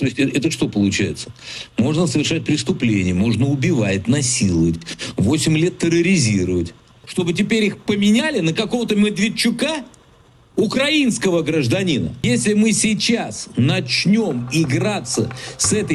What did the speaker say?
То есть это что получается? Можно совершать преступления, можно убивать, насиловать, 8 лет терроризировать. Чтобы теперь их поменяли на какого-то Медведчука, украинского гражданина. Если мы сейчас начнем играться с этой